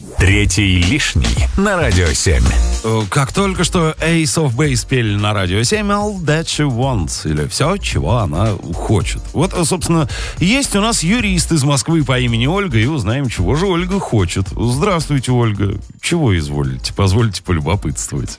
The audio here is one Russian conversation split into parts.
Третий лишний на Радио 7. Как только что Ace of Base пели на Радио 7 All That She Wants, или «Все, чего она хочет». Вот, собственно, есть у нас юрист из Москвы по имени Ольга, и узнаем, чего же Ольга хочет. Здравствуйте, Ольга. Чего изволите? Позвольте полюбопытствовать.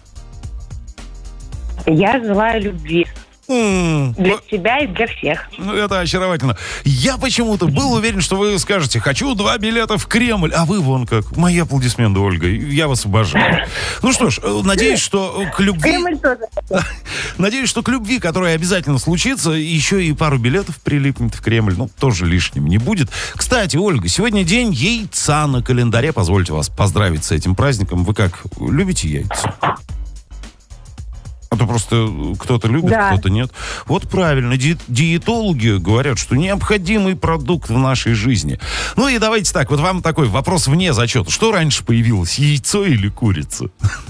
Я желаю любви. Для себя и для всех. Ну, это очаровательно. Я почему-то был уверен, что вы скажете: хочу 2 билета в Кремль. А вы вон как. Мои аплодисменты, Ольга. Я вас обожаю. Ну что ж, надеюсь, что к любви... Кремль тоже. Надеюсь, что к любви, которая обязательно случится, еще и пару билетов прилипнет в Кремль. Ну, тоже лишним не будет. Кстати, Ольга, сегодня день яйца на календаре. Позвольте вас поздравить с этим праздником. Вы как, любите яйца? А то просто кто-то любит, да, кто-то нет. Вот правильно, диетологи говорят, что необходимый продукт в нашей жизни. Ну и давайте так, вот вам такой вопрос вне зачета. Что раньше появилось, яйцо или курица?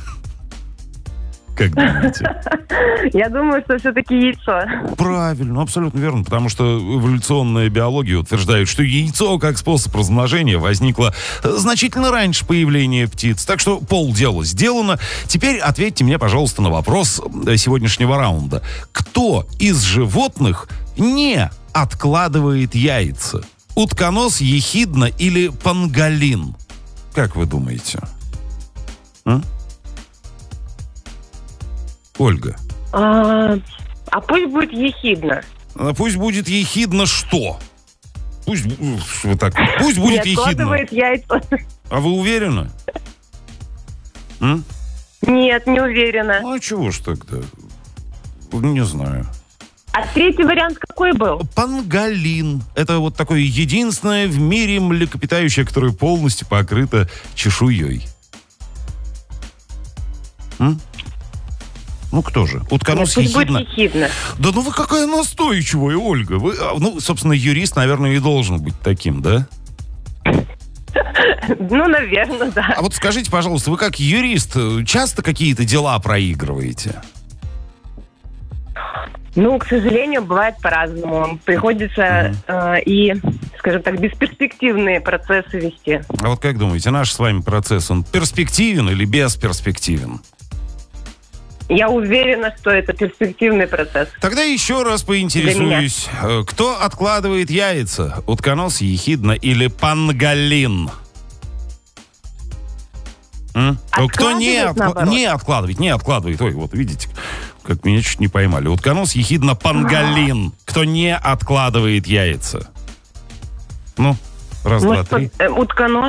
Как думаете? Я думаю, что все-таки яйцо. Правильно, абсолютно верно, потому что эволюционная биология утверждает, что яйцо как способ размножения возникло значительно раньше появления птиц. Так что полдела сделано. Теперь ответьте мне, пожалуйста, на вопрос сегодняшнего раунда. Кто из животных не откладывает яйца? Утконос, ехидна или панголин? Как вы думаете? Ольга. А пусть будет ехидна. А пусть будет ехидна что? Пусть будет ехидна. Не откладывает яйца. А вы уверены? Нет, не уверена. Ну, а чего ж тогда? Не знаю. А третий вариант какой был? Панголин. Это вот такое единственное в мире млекопитающее, которое полностью покрыто чешуей. Ну, кто же? Утконос, ехидна. Да ну вы какая настойчивая, Ольга. Вы, ну, собственно, юрист, наверное, и должен быть таким, да? Ну, наверное, да. А вот скажите, пожалуйста, вы как юрист часто какие-то дела проигрываете? Ну, к сожалению, бывает по-разному. Приходится и, скажем так, бесперспективные процессы вести. А вот как думаете, наш с вами процесс, он перспективен или бесперспективен? Я уверена, что это перспективный процесс. Тогда еще раз поинтересуюсь. Кто откладывает яйца? Утконос, ехидна или панголин? Кто не откладывает. Ой, вот видите, как меня чуть не поймали. Утконос, ехидна, панголин. Кто не откладывает яйца? Ну, раз, два, три. Утконос.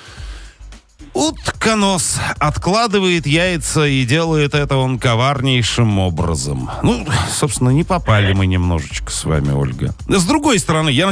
Утконос откладывает яйца и делает это он коварнейшим образом. Ну, собственно, не попали мы немножечко с вами, Ольга. С другой стороны, я